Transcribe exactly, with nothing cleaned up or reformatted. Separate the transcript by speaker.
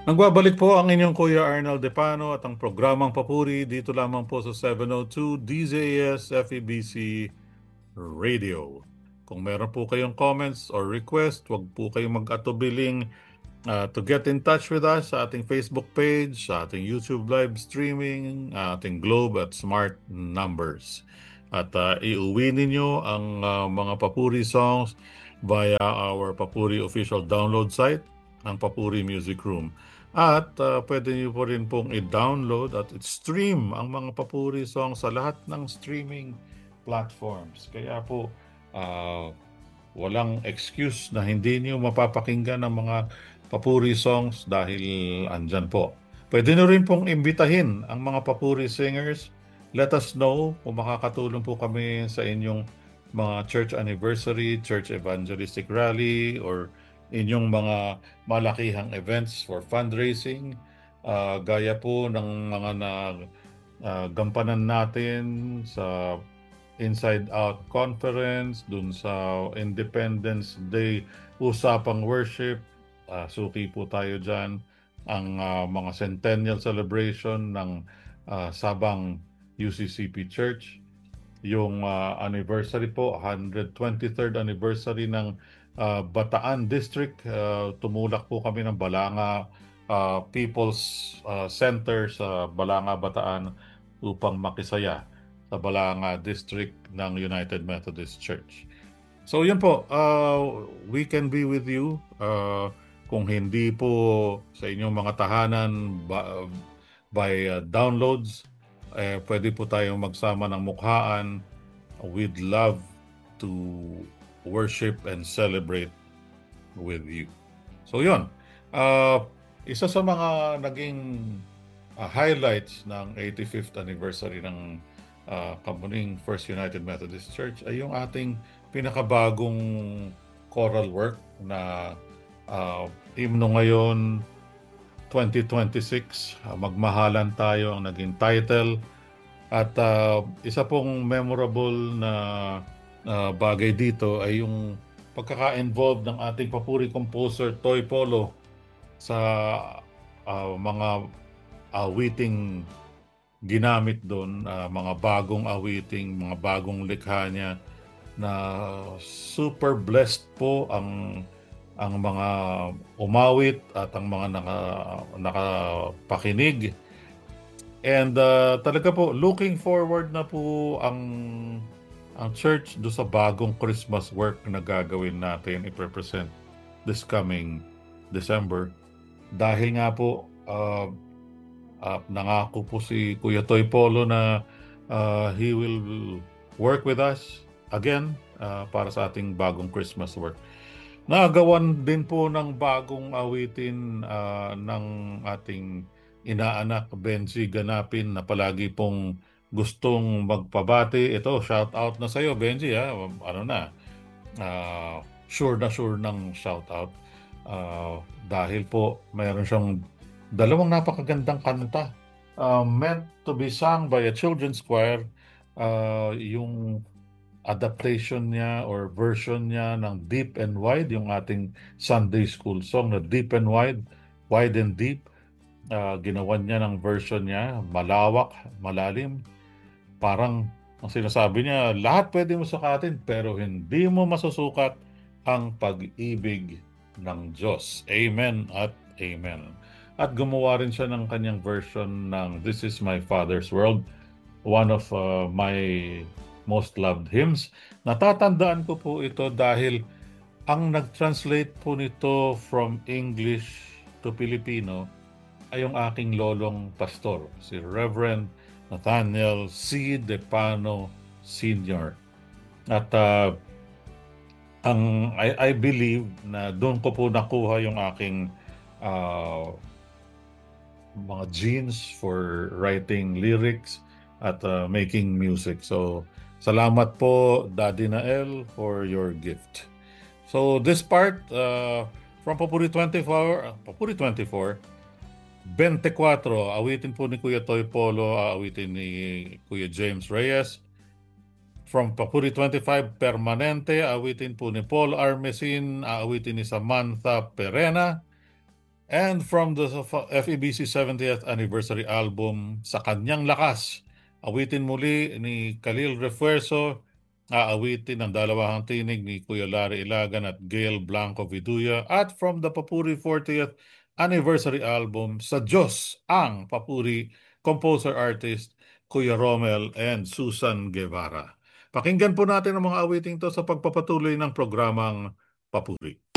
Speaker 1: Nagbabalik po ang inyong Kuya Arnel Depano at ang programang Papuri dito lamang po sa seven oh two D Z S F E B C Radio. Kung meron po kayong comments or request, huwag po kayong mag-atubiling uh, to get in touch with us sa ating Facebook page, sa ating YouTube live streaming, ating Globe at Smart Numbers. At uh, iuwi ninyo ang uh, mga Papuri songs via our Papuri official download site, ang Papuri Music Room. At uh, pwede niyo po rin pong i-download at i-stream ang mga Papuri songs sa lahat ng streaming platforms. Kaya po, uh, walang excuse na hindi niyo mapapakinggan ang mga Papuri songs dahil andyan po. Pwede niyo rin pong imbitahin ang mga Papuri singers. Let us know kung makakatulong po kami sa inyong mga church anniversary, church evangelistic rally, or inyong mga malakihang events for fundraising. Uh, gaya po ng mga na uh, gampanan natin sa Inside Out Conference, dun sa Independence Day usapang worship. Uh, suki po tayo dyan. Ang uh, mga centennial celebration ng uh, Sabang U C C P Church. Yung uh, anniversary po, one hundred twenty-third anniversary ng uh, Bataan District. Uh, tumulak po kami ng Balanga uh, People's uh, Center sa Balanga, Bataan upang makisaya sa Balanga District ng United Methodist Church. So yun po, uh, we can be with you. Uh, kung hindi po sa inyong mga tahanan ba, by uh, downloads, eh, pwede po tayong magsama ng mukhaan. We'd love to worship and celebrate with you. So yun, uh, isa sa mga naging uh, highlights ng eighty-fifth anniversary ng uh, Kamuning First United Methodist Church ay yung ating pinakabagong choral work na uh, himno ngayon twenty twenty-six, uh, Magmahalan Tayo ang naging title. At uh, isa pong memorable na uh, bagay dito ay yung pagkaka-involved ng ating papuri composer Toy Polo sa uh, mga awiting ginamit doon, uh, mga bagong awiting, mga bagong likha niya na super blessed po ang ang mga umawit at ang mga naka, nakapakinig. And uh, talaga po, looking forward na po ang ang church do sa bagong Christmas work na gagawin natin i-represent this coming December. Dahil nga po, uh, uh, nangako po si Kuya Toy Polo na uh, he will work with us again uh, para sa ating bagong Christmas work. Nagawan din po ng bagong awitin uh, ng ating inaanak Benji Ganapin na palagi pong gustong magpabati. Ito, shout out na sa'yo, Benji. Ha? Ano na, uh, sure na sure ng shout out. Uh, dahil po mayroon siyang dalawang napakagandang kanta uh, meant to be sung by a children's choir. Uh, yung adaptation niya or version niya ng Deep and Wide, yung ating Sunday school song na Deep and Wide, Wide and Deep. Uh, ginawan niya ng version niya, malawak, malalim. Parang ang sinasabi niya, lahat pwede mo sukatin pero hindi mo masusukat ang pag-ibig ng Diyos. Amen at amen. At gumawa rin siya ng kanyang version ng This Is My Father's World, one of uh, my most loved hymns. Natatandaan ko po ito dahil ang nag-translate po nito from English to Filipino ay yung aking lolong pastor, si Reverend Nathaniel C. Depano Senior At uh, ang I, I believe na doon ko po nakuha yung aking uh, mga genes for writing lyrics at uh, making music. So, salamat po, Daddy Nael, for your gift. So, this part uh, from Papuri twenty-four, uh, Papuri twenty-four, twenty-four, awitin po ni Kuya Toy Polo, awitin ni Kuya James Reyes. From Papuri twenty-five, Permanente, awitin po ni Paul Armesin, awitin ni Samantha Perena. And from the F E B C seventieth Anniversary Album, Sa Kanyang Lakas, awitin muli ni Khalil Refuerzo, aawitin ang dalawang tinig ni Kuya Larry Ilagan at Gail Blanco Viduya. At from the Papuri fortieth Anniversary Album, Sa Diyos ang Papuri, composer-artist Kuya Romel and Susan Guevara. Pakinggan po natin ang mga awiting to sa pagpapatuloy ng programang Papuri.